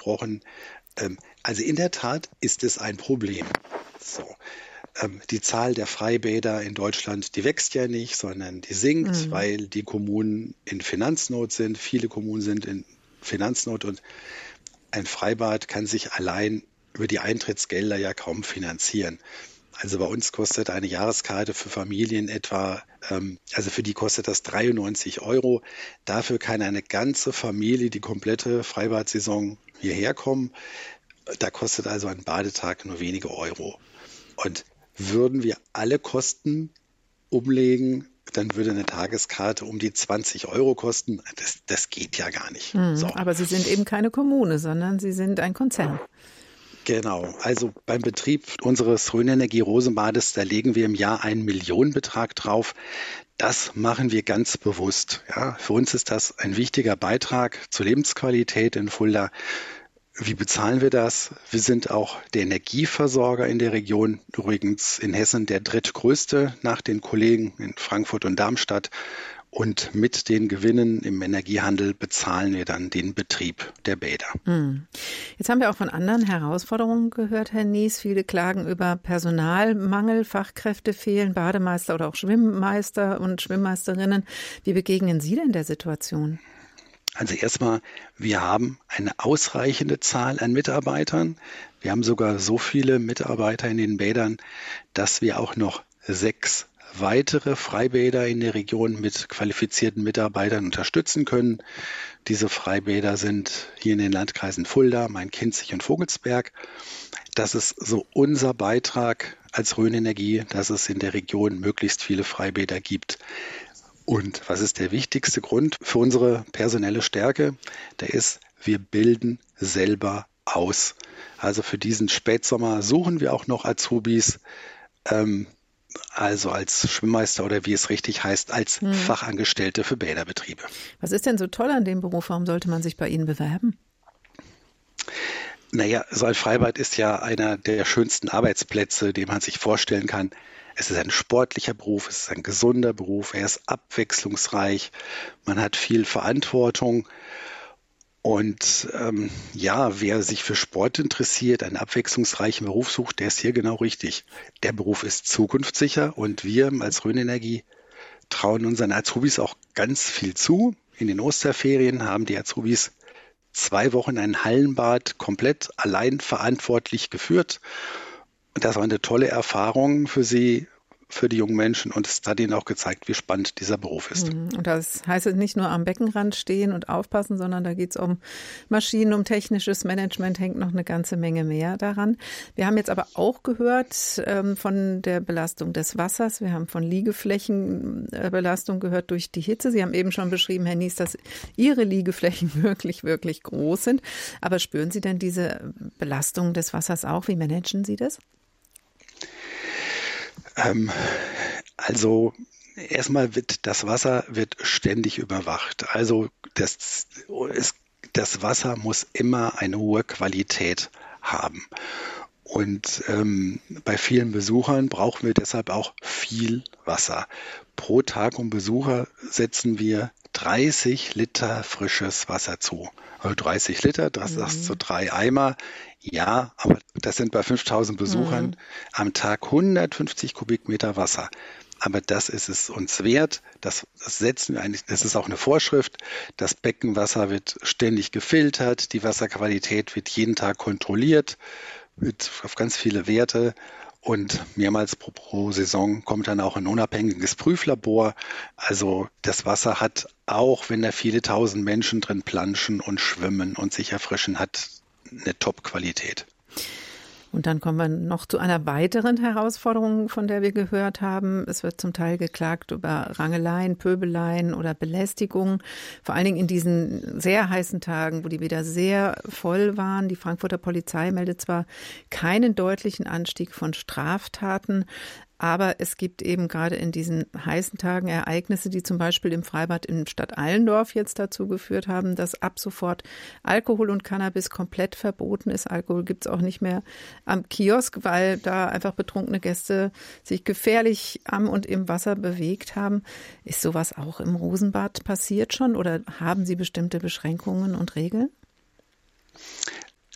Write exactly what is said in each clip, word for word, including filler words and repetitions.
angesprochen. Ähm, also in der Tat ist es ein Problem. So. Ähm, die Zahl der Freibäder in Deutschland, die wächst ja nicht, sondern die sinkt, Mhm. weil die Kommunen in Finanznot sind. Viele Kommunen sind in Finanznot und ein Freibad kann sich allein über die Eintrittsgelder ja kaum finanzieren. Also bei uns kostet eine Jahreskarte für Familien etwa, ähm, also für die kostet das dreiundneunzig Euro. Dafür kann eine ganze Familie die komplette Freibad-Saison hierher kommen. Da kostet also ein Badetag nur wenige Euro. Und würden wir alle Kosten umlegen, dann würde eine Tageskarte um die zwanzig Euro kosten. Das, das geht ja gar nicht. Mhm. So. Aber Sie sind eben keine Kommune, sondern Sie sind ein Konzern. Genau, also beim Betrieb unseres Rhön-Energie-Rosenbades, da legen wir im Jahr einen Millionenbetrag drauf. Das machen wir ganz bewusst. Ja, für uns ist das ein wichtiger Beitrag zur Lebensqualität in Fulda. Wie bezahlen wir das? Wir sind auch der Energieversorger in der Region, übrigens in Hessen der drittgrößte nach den Kollegen in Frankfurt und Darmstadt. Und mit den Gewinnen im Energiehandel bezahlen wir dann den Betrieb der Bäder. Hm. Jetzt haben wir auch von anderen Herausforderungen gehört, Herr Nies. Viele klagen über Personalmangel, Fachkräfte fehlen, Bademeister oder auch Schwimmmeister und Schwimmmeisterinnen. Wie begegnen Sie denn der Situation? Also erstmal, wir haben eine ausreichende Zahl an Mitarbeitern. Wir haben sogar so viele Mitarbeiter in den Bädern, dass wir auch noch sechs weitere Freibäder in der Region mit qualifizierten Mitarbeitern unterstützen können. Diese Freibäder sind hier in den Landkreisen Fulda, Main-Kinzig und Vogelsberg. Das ist so unser Beitrag als Rhön-Energie, dass es in der Region möglichst viele Freibäder gibt. Und was ist der wichtigste Grund für unsere personelle Stärke? Der ist, wir bilden selber aus. Also für diesen Spätsommer suchen wir auch noch Azubis, ähm, also als Schwimmmeister oder wie es richtig heißt, als hm. Fachangestellte für Bäderbetriebe. Was ist denn so toll an dem Beruf? Warum sollte man sich bei Ihnen bewerben? Naja, so ein Freibad ist ja einer der schönsten Arbeitsplätze, den man sich vorstellen kann. Es ist ein sportlicher Beruf, es ist ein gesunder Beruf, er ist abwechslungsreich, man hat viel Verantwortung. Und ähm, ja, wer sich für Sport interessiert, einen abwechslungsreichen Beruf sucht, der ist hier genau richtig. Der Beruf ist zukunftssicher und wir als Rhön-Energie trauen unseren Azubis auch ganz viel zu. In den Osterferien haben die Azubis zwei Wochen ein Hallenbad komplett allein verantwortlich geführt. Und das war eine tolle Erfahrung für sie, für die jungen Menschen, und es hat ihnen auch gezeigt, wie spannend dieser Beruf ist. Und das heißt nicht nur am Beckenrand stehen und aufpassen, sondern da geht es um Maschinen, um technisches Management, hängt noch eine ganze Menge mehr daran. Wir haben jetzt aber auch gehört ähm, von der Belastung des Wassers. Wir haben von Liegeflächenbelastung gehört durch die Hitze. Sie haben eben schon beschrieben, Herr Nies, dass Ihre Liegeflächen wirklich, wirklich groß sind. Aber spüren Sie denn diese Belastung des Wassers auch? Wie managen Sie das? Ähm, also erstmal wird das Wasser wird ständig überwacht. Also das, es, das Wasser muss immer eine hohe Qualität haben. Und ähm, bei vielen Besuchern brauchen wir deshalb auch viel Wasser. Pro Tag und Besucher setzen wir dreißig Liter frisches Wasser zu. Also dreißig Liter, das mhm. ist so drei Eimer. Ja, aber das sind bei fünftausend Besuchern mhm. am Tag hundertfünfzig Kubikmeter Wasser. Aber das ist es uns wert. Das, das setzen wir eigentlich, das ist auch eine Vorschrift. Das Beckenwasser wird ständig gefiltert. Die Wasserqualität wird jeden Tag kontrolliert, wird auf ganz viele Werte. Und mehrmals pro, pro Saison kommt dann auch ein unabhängiges Prüflabor. Also das Wasser hat, auch wenn da viele tausend Menschen drin planschen und schwimmen und sich erfrischen, hat eine Top-Qualität. Und dann kommen wir noch zu einer weiteren Herausforderung, von der wir gehört haben. Es wird zum Teil geklagt über Rangeleien, Pöbeleien oder Belästigungen. Vor allen Dingen in diesen sehr heißen Tagen, wo die Bäder sehr voll waren. Die Frankfurter Polizei meldet zwar keinen deutlichen Anstieg von Straftaten, aber es gibt eben gerade in diesen heißen Tagen Ereignisse, die zum Beispiel im Freibad in Stadt Allendorf jetzt dazu geführt haben, dass ab sofort Alkohol und Cannabis komplett verboten ist. Alkohol gibt es auch nicht mehr am Kiosk, weil da einfach betrunkene Gäste sich gefährlich am und im Wasser bewegt haben. Ist sowas auch im Rosenbad passiert schon oder haben Sie bestimmte Beschränkungen und Regeln?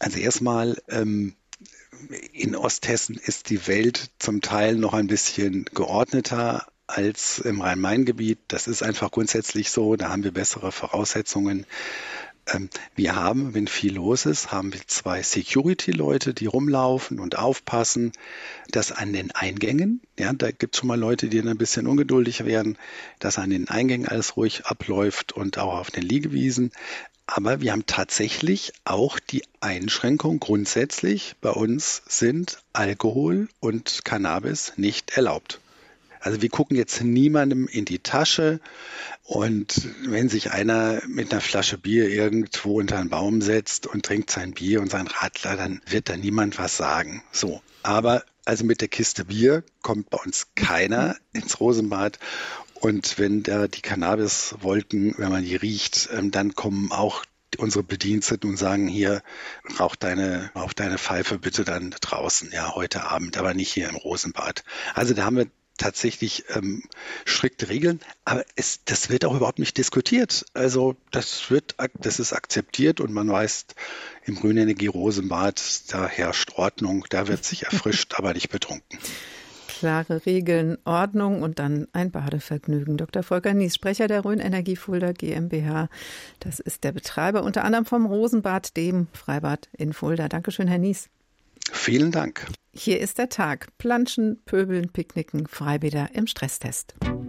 Also erstmal, ähm, in Osthessen ist die Welt zum Teil noch ein bisschen geordneter als im Rhein-Main-Gebiet. Das ist einfach grundsätzlich so. Da haben wir bessere Voraussetzungen. Ähm, wir haben, wenn viel los ist, haben wir zwei Security-Leute, die rumlaufen und aufpassen, dass an den Eingängen, ja, da gibt es schon mal Leute, die dann ein bisschen ungeduldig werden, dass an den Eingängen alles ruhig abläuft und auch auf den Liegewiesen. Aber wir haben tatsächlich auch die Einschränkung grundsätzlich, bei uns sind Alkohol und Cannabis nicht erlaubt. Also wir gucken jetzt niemandem in die Tasche und wenn sich einer mit einer Flasche Bier irgendwo unter einen Baum setzt und trinkt sein Bier und sein Radler, dann wird da niemand was sagen. So, aber also mit der Kiste Bier kommt bei uns keiner ins Rosenbad. Und wenn da die Cannabiswolken, wenn man die riecht, dann kommen auch unsere Bediensteten und sagen, hier, rauch deine, rauch deine Pfeife bitte dann draußen, ja, heute Abend, aber nicht hier im Rosenbad. Also da haben wir tatsächlich ähm, strikte Regeln, aber es, das wird auch überhaupt nicht diskutiert. Also das wird, das ist akzeptiert und man weiß, im Grünenergie Rosenbad, da herrscht Ordnung, da wird sich erfrischt, aber nicht betrunken. Klare Regeln, Ordnung und dann ein Badevergnügen. Doktor Volker Nies, Sprecher der Rhön-Energie Fulda GmbH. Das ist der Betreiber unter anderem vom Rosenbad, dem Freibad in Fulda. Dankeschön, Herr Nies. Vielen Dank. Hier ist der Tag. Planschen, Pöbeln, Picknicken, Freibäder im Stresstest.